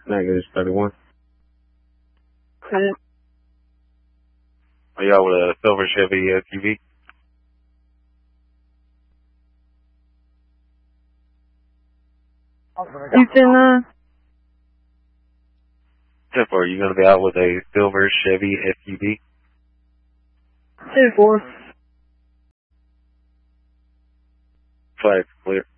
-31. Okay. Are y'all with a silver Chevy SUV? You can, 10-4, are you going to be out with a silver Chevy SUV? 2-4. Flag clear.